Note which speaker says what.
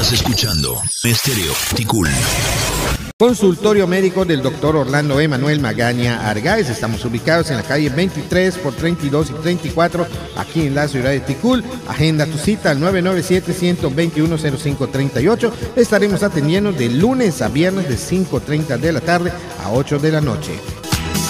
Speaker 1: Estás escuchando Estéreo Ticul.
Speaker 2: Consultorio médico del doctor Orlando Emanuel Magaña Argáez. Estamos ubicados en la calle 23 por 32 y 34, aquí en la ciudad de Ticul. Agenda tu cita al 997-121-0538. Estaremos atendiendo de lunes a viernes de 5:30 de la tarde a 8 de la noche.